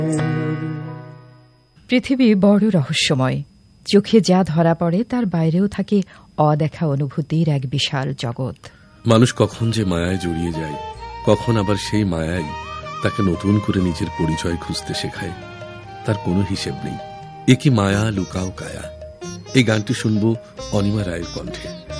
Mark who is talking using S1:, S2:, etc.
S1: পৃথিবী বড় রহস্যময়। চোখে যা ধরা পড়ে তার বাইরেও থাকে অদেখা অনুভূতির এক বিশাল জগৎ।
S2: মানুষ কখন যে মায়ায় জড়িয়ে যায়, কখন আবার সেই মায়াই তাকে নতুন করে নিজের পরিচয় খুঁজতে শেখায়, তার কোনো হিসেব নেই। এ কি মায়া লুকাও কায়া। এই গানটি শুনব অনিমা রায়ের কণ্ঠে।